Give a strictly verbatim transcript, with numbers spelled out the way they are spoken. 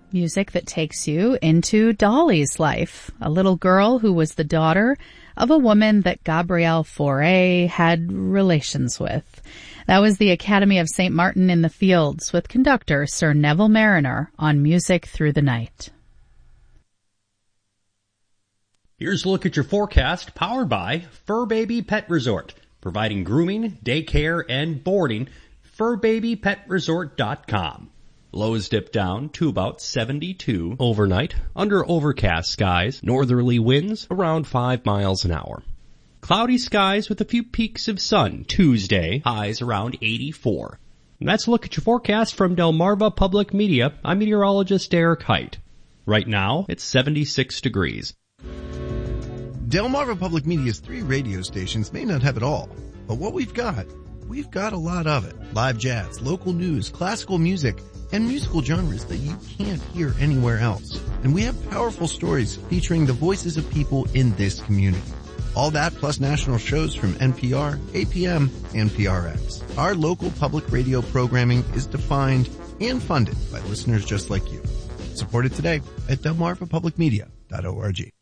music that takes you into Dolly's life, a little girl who was the daughter of a woman that Gabrielle Fauré had relations with. That was the Academy of Saint Martin in the Fields with conductor Sir Neville Marriner on Music Through the Night. Here's a look at your forecast, powered by Fur Baby Pet Resort, providing grooming, daycare, and boarding. fur baby pet resort dot com. Lows dip down to about seventy-two overnight, under overcast skies, northerly winds around five miles an hour. Cloudy skies with a few peaks of sun Tuesday, highs around eighty-four. And that's a look at your forecast from Delmarva Public Media. I'm meteorologist Derek Height. Right now, it's seventy-six degrees. Delmarva Public Media's three radio stations may not have it all, but what we've got, we've got a lot of it. Live jazz, local news, classical music, and musical genres that you can't hear anywhere else. And we have powerful stories featuring the voices of people in this community. All that plus national shows from N P R, A P M, and P R X. Our local public radio programming is defined and funded by listeners just like you. Support it today at delmarva public media dot org.